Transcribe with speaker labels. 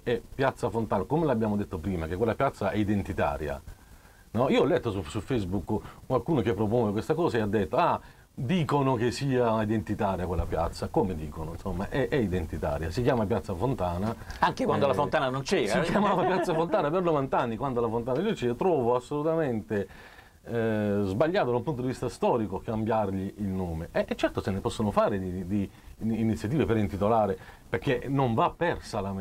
Speaker 1: è Piazza Fontana, come l'abbiamo detto prima, che quella piazza è identitaria. No? Io ho letto su Facebook qualcuno che propone questa cosa e ha detto, dicono che sia identitaria quella piazza. Come dicono? Insomma, è identitaria, si chiama Piazza Fontana.
Speaker 2: Anche quando la fontana non c'era.
Speaker 1: Si chiamava Piazza Fontana per 90 anni, quando la fontana non c'era. Trovo assolutamente sbagliato da un punto di vista storico cambiargli il nome. E certo se ne possono fare di iniziative per intitolare, perché non va persa la